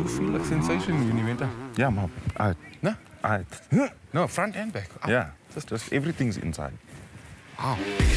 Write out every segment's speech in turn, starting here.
you feel a sensation when you went up? Yeah, man. No? I, No, front and back. Ow. yeah, just everything's inside. Ow.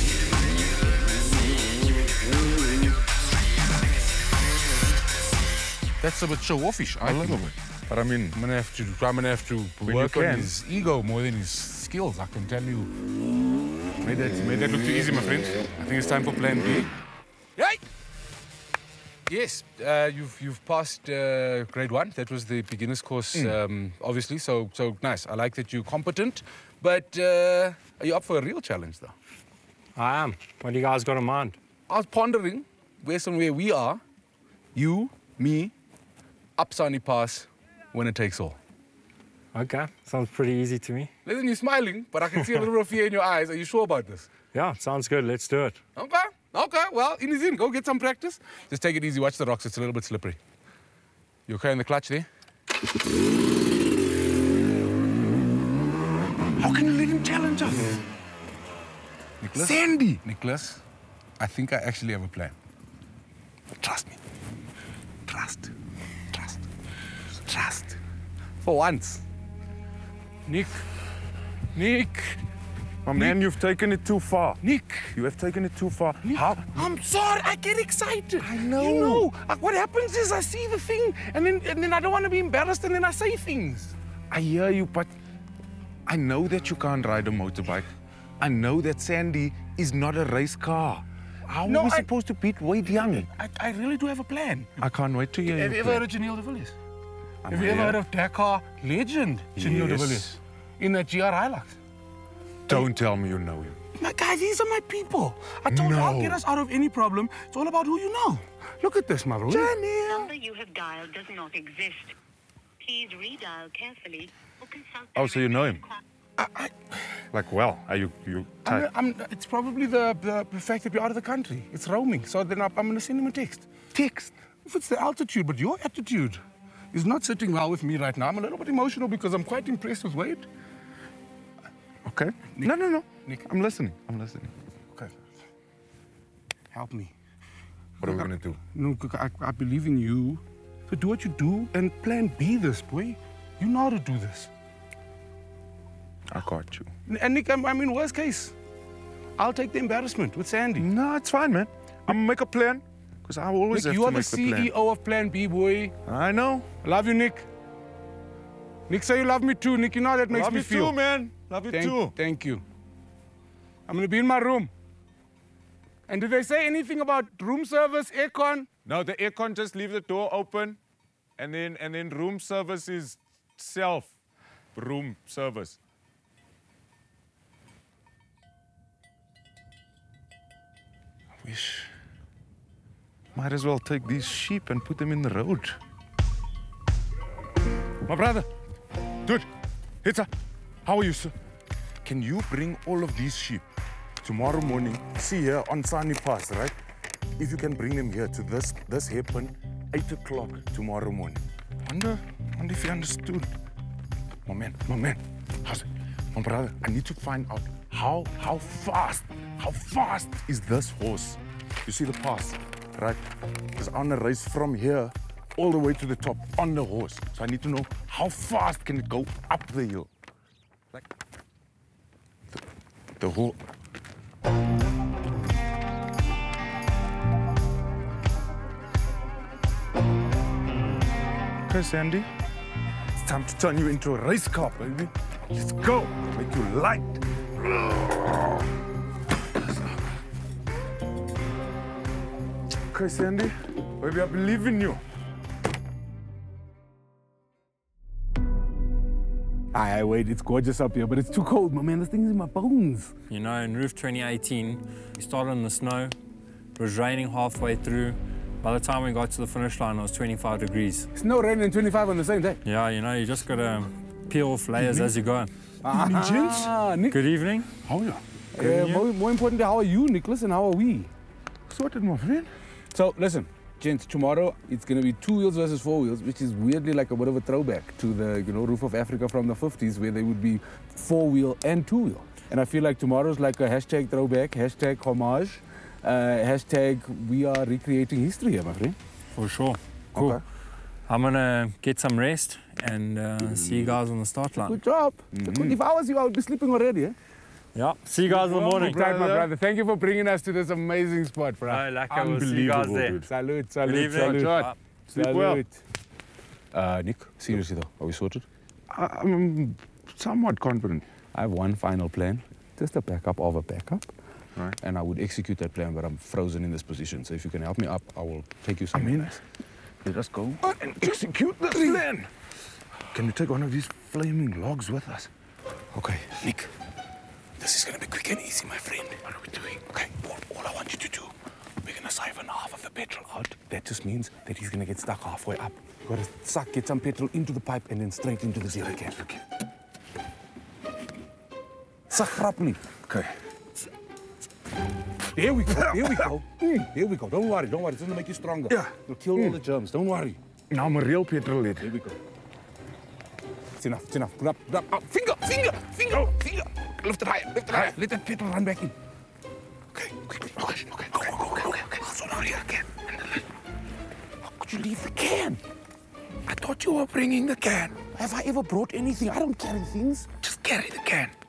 That's a bit show-offish, I A think. little bit. But I mean, I'm gonna have to When work you on can. his ego more than his skills, I can tell you. Made that look too easy, my friend. I think it's time for plan B. Yay! Yes, you've passed grade 1. That was the beginner's course, obviously. So nice. I like that you're competent. But are you up for a real challenge, though? I am. What do you guys got in mind? I was pondering, based on where we are, you, me, up Sunny Pass, winner takes all. Okay, sounds pretty easy to me. Listen, you're smiling, but I can see a little bit of fear in your eyes. Are you sure about this? Yeah, sounds good. Let's do it. Okay. Well, in his in, go get some practice. Just take it easy. Watch the rocks. It's a little bit slippery. You okay in the clutch there? How can you let him challenge us? Nicholas? Sandy! Nicholas, I think I actually have a plan. Trust me. Trust. For once. Nick. My man, you've taken it too far. Nick. You have taken it too far. How? I'm sorry, I get excited. I know. You know, what happens is I see the thing and then I don't want to be embarrassed and then I say things. I hear you, but I know that you can't ride a motorbike. I know that Sandy is not a race car. How No, are we I- supposed to beat Wade Young? I really do have a plan. I can't wait to hear Have you your ever plan. heard of Janelle de Villiers? I'm Have you ever here. heard of Dakar legend Janelle de Yes. Villiers? In the GR Hilux? Don't tell me you know him. My guys, these are my people. I told you I'll No. get us out of any problem. It's all about who you know. Look at this, my bro. Janelle! number you have dialed does not exist. Please redial carefully or consult. Oh, so you know him? Like, well, are you tight? It's probably the fact that we're out of the country. It's roaming. So then I'm going to send him a text. Text. If it's the altitude, but your attitude is not sitting well with me right now. I'm a little bit emotional because I'm quite impressed with Wade. Okay. No. Nick. I'm listening. Okay. Help me. What are we going to do? No, I believe in you. So do what you do and plan B this, boy. You know how to do this. I got you. And Nick, I mean, worst case, I'll take the embarrassment with Sandy. No, it's fine, man. I'm going to make a plan. Because I always Nick, have you to are the make the plan. CEO of Plan B, boy. I know. I love you, Nick. Nick, say you love me too. Nick, you know how that makes Love me you feel. too, man. Love you too. Thank you. I'm gonna be in my room. And did they say anything about room service, aircon? No, the aircon, just leave the door open. And then room service is room service. I wish. Might as well take these sheep and put them in the road. My brother, dude, Hitza, how are you, sir? Can you bring all of these sheep tomorrow morning? See here on Sunny Pass, right? If you can bring them here to this hairpin, 8 o'clock tomorrow morning. Wonder if you understood. My man, how's it? My brother, I need to find out how fast is this horse? You see the pass, right? Because I want to race from here all the way to the top on the horse. So I need to know how fast can it go up the hill. Like the whole. Okay, Sandy. It's time to turn you into a race car, baby. Let's go. Make you light. Okay, Sandy. Baby, I believe in you. Aye, wait, it's gorgeous up here, but it's too cold, my man. This thing's in my bones. You know, in Roof 2018, we started in the snow. It was raining halfway through. By the time we got to the finish line, it was 25 degrees. It's no rain and 25 on the same day. Yeah, you know, you just gotta peel off layers as you go. Evening, gents. Nick. Good evening. How are you? More importantly, how are you, Nicholas, and how are we? Sorted, my friend. So, listen, gents, tomorrow it's going to be 2 wheels versus 4 wheels, which is weirdly like a bit of a throwback to the, Roof of Africa from the 50s, where they would be 4-wheel and 2-wheel. And I feel like tomorrow's like a hashtag throwback, hashtag homage, hashtag we are recreating history here, my friend. For sure. Cool. Okay. I'm gonna get some rest and see you guys on the start line. Good job. If I was you, I would be sleeping already. Eh? Yeah, see you guys in the morning. Right, my brother. Thank you for bringing us to this amazing spot, bro. Lekker, we'll see you guys there. Dude. Salute, Good salute, evening. salute. Sleep well. Nick, seriously though, are we sorted? I'm somewhat confident. I have one final plan, just a backup of a backup. Right. And I would execute that plan, but I'm frozen in this position. So if you can help me up, I will take you somewhere nice. Let us go and execute this plan. Can we take one of these flaming logs with us? Okay, Nick, this is gonna be quick and easy, my friend. What are we doing? Okay, all I want you to do, we're gonna siphon half of the petrol out. That just means that he's gonna get stuck halfway up. You gotta get some petrol into the pipe and then straight into the zero can. Okay. Suck properly. Okay. There we go, there we go. There we go. Don't worry, it's gonna make you stronger. Yeah. It'll kill all the germs, don't worry. Now I'm a real petrol head. There we go. It's enough, it's enough. Grab. Oh, finger. Lift it higher. Let that petrol run back in. Okay, quickly. Okay. I'll sort out here again. How could you leave the can? I thought you were bringing the can. Have I ever brought anything? I don't carry things. Just carry the can.